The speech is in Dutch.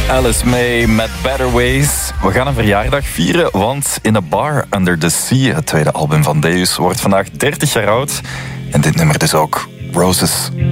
Alice May met Better Ways. We gaan een verjaardag vieren, want In a Bar Under the Sea, het tweede album van Deus, wordt vandaag 30 jaar oud. En dit nummer dus ook, Roses.